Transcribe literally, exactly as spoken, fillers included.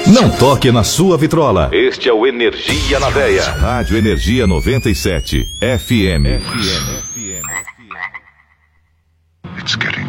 Não toque na sua vitrola. Este é o Energia na Veia. Rádio Energia noventa e sete F M. F M. It's getting